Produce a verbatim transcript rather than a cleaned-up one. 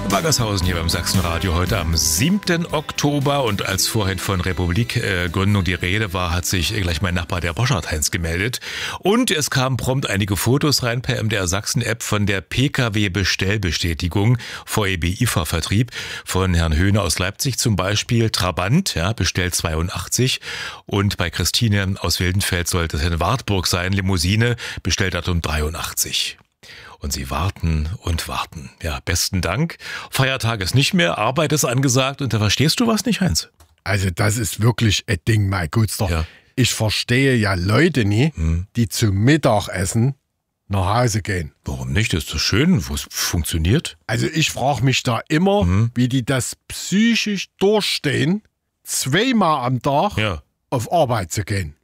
Waggershausen hier beim Sachsenradio heute am siebten Oktober und als vorhin von Republikgründung die Rede war, hat sich gleich mein Nachbar der Boschert-Heinz gemeldet und es kamen prompt einige Fotos rein per M D R Sachsen-App von der P K W-Bestellbestätigung V E B I F A-Vertrieb von Herrn Höhne aus Leipzig zum Beispiel. Trabant, ja, bestellt zweiundachtzig und bei Christine aus Wildenfeld sollte es in Wartburg sein, Limousine, Bestelldatum dreiundachtzig. Und sie warten und warten. Ja, besten Dank. Feiertag ist nicht mehr, Arbeit ist angesagt. Und da verstehst du was nicht, Heinz? Also das ist wirklich ein Ding, mein Gutster. Ja. Ich verstehe ja Leute nie, hm. die zum Mittagessen nach Hause gehen. Warum nicht? Das ist doch schön, wo es funktioniert. Also ich frage mich da immer, hm. wie die das psychisch durchstehen, zweimal am Tag ja. auf Arbeit zu gehen.